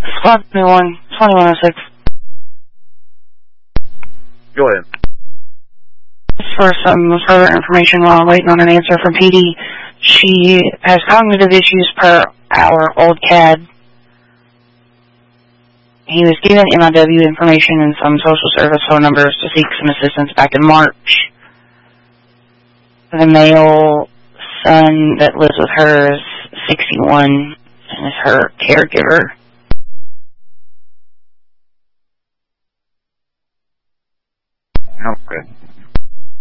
Squad 2106. Go ahead. For some further information while I'm waiting on an answer from PD, she has cognitive issues per our old CAD. He was given MIW information and some social service phone numbers to seek some assistance back in March. The male son that lives with her is 61 and is her caregiver. Okay.